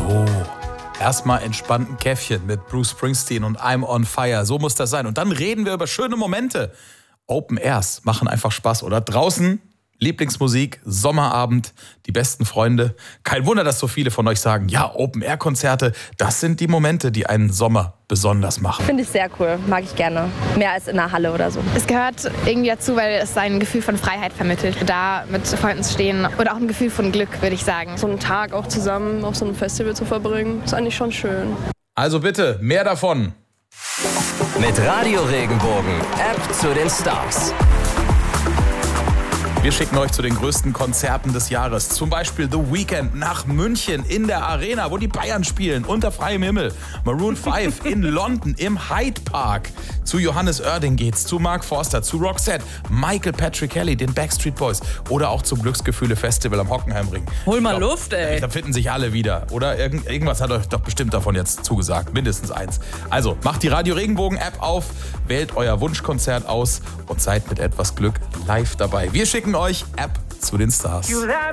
So, erstmal entspannten Käffchen mit Bruce Springsteen und I'm on Fire. So muss das sein. Und dann reden wir über schöne Momente. Open Airs machen einfach Spaß, oder? Draußen, Lieblingsmusik, Sommerabend, die besten Freunde. Kein Wunder, dass so viele von euch sagen, ja, Open-Air-Konzerte, das sind die Momente, die einen Sommer besonders machen. Finde ich sehr cool, mag ich gerne. Mehr als in einer Halle oder so. Es gehört irgendwie dazu, weil es ein Gefühl von Freiheit vermittelt. Da mit Freunden zu stehen oder auch ein Gefühl von Glück, würde ich sagen. So einen Tag auch zusammen auf so einem Festival zu verbringen, ist eigentlich schon schön. Also bitte, mehr davon. Mit Radio Regenbogen, App zu den Stars. Wir schicken euch zu den größten Konzerten des Jahres. Zum Beispiel The Weeknd nach München in der Arena, wo die Bayern spielen, unter freiem Himmel. Maroon 5 in London im Hyde Park. Zu Johannes Oerding geht's, zu Mark Forster, zu Roxette, Michael Patrick Kelly, den Backstreet Boys oder auch zum Glücksgefühle Festival am Hockenheimring. Hol mal Luft, ey. Da finden sich alle wieder. Oder irgendwas hat euch doch bestimmt davon jetzt zugesagt. Mindestens eins. Also macht die Radio Regenbogen App auf, wählt euer Wunschkonzert aus und seid mit etwas Glück live dabei. Wir schicken euch App zu den Stars.